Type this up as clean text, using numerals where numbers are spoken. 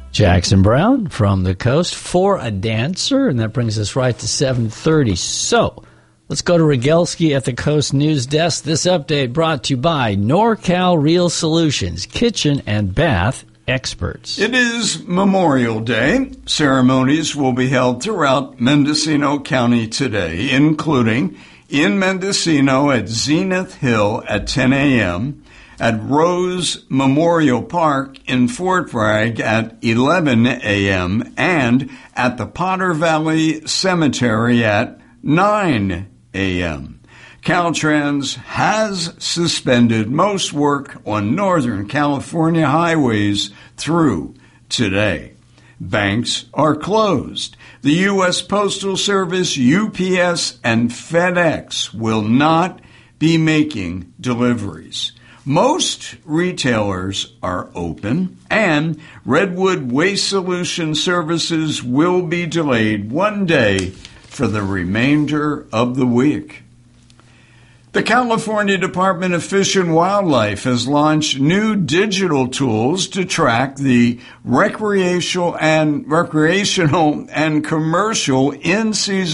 Jackson Brown from the coast for a dancer, and that brings us right to 7:30. So let's go to Rogelski at the Coast News Desk. This update brought to you by NorCal Real Solutions, kitchen and bath experts. It is Memorial Day. Ceremonies will be held throughout Mendocino County today, including in Mendocino at Zenith Hill at 10 a.m., at Rose Memorial Park in Fort Bragg at 11 a.m., and at the Potter Valley Cemetery at 9 a.m. Caltrans has suspended most work on Northern California highways through today. Banks are closed. The U.S. Postal Service, UPS, and FedEx will not be making deliveries. Most retailers are open, and Redwood Waste Solution services will be delayed one day for the remainder of the week. The California Department of Fish and Wildlife has launched new digital tools to track the recreational and commercial in-season